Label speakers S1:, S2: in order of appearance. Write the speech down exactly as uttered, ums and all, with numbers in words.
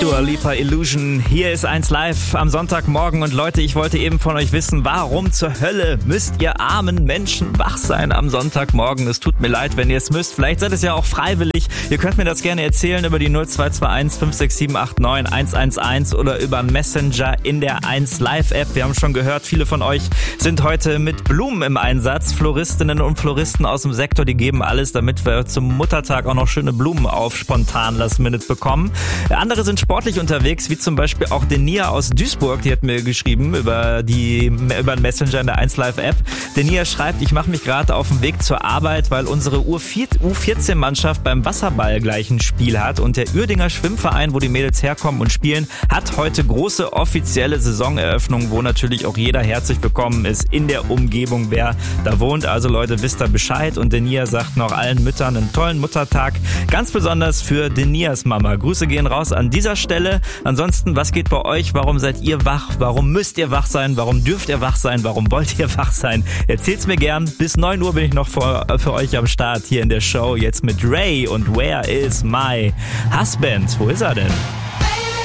S1: Dua Lipa Illusion. Hier ist eins live am Sonntagmorgen und Leute, ich wollte eben von euch wissen, warum zur Hölle müsst ihr armen Menschen wach sein am Sonntagmorgen? Es tut mir leid, wenn ihr es müsst. Vielleicht seid es ja auch freiwillig. Ihr könnt mir das gerne erzählen über die null zwei zwei eins fünf sechs sieben acht neun eins eins eins oder über einen Messenger in der eins Live App. Wir haben schon gehört, viele von euch sind heute mit Blumen im Einsatz. Floristinnen und Floristen aus dem Sektor, die geben alles, damit wir zum Muttertag auch noch schöne Blumen auf spontan Last Minute bekommen. Andere sind sportlich unterwegs, wie zum Beispiel auch Denia aus Duisburg, die hat mir geschrieben über die über den Messenger in der eins Live App. Denia schreibt, ich mache mich gerade auf den Weg zur Arbeit, weil unsere U vierzehn Mannschaft beim Wasserball gleich ein Spiel hat und der Uerdinger Schwimmverein, wo die Mädels herkommen und spielen, hat heute große offizielle Saisoneröffnung, wo natürlich auch jeder herzlich willkommen ist in der Umgebung, wer da wohnt. Also Leute, wisst ihr Bescheid und Denia sagt noch allen Müttern einen tollen Muttertag, ganz besonders für Denias Mama. Grüße gehen raus an dieser Stelle. Ansonsten, was geht bei euch? Warum seid ihr wach? Warum müsst ihr wach sein? Warum dürft ihr wach sein? Warum wollt ihr wach sein? Erzählt's mir gern. Bis neun Uhr bin ich noch für, für euch am Start hier in der Show. Jetzt mit Ray und Where is my husband? Wo ist er denn?